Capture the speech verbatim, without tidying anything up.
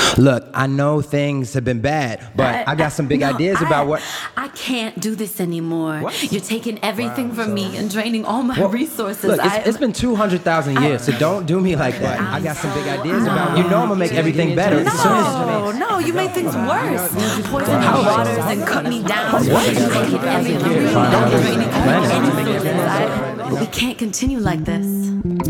Look, I know things have been bad, but I, I got some big no, ideas I, about what... I can't do this anymore. What? You're taking everything Wow, from so- me and draining all my Well, resources. Look, it's, I, it's been two hundred thousand years, so don't do me like that. I got some big ideas about... You know I'm gonna make everything better. No, As soon as- no, you make things worse. Poison the waters and cut me down. You're taking everything from me and draining all my resources. I, we can't continue like this.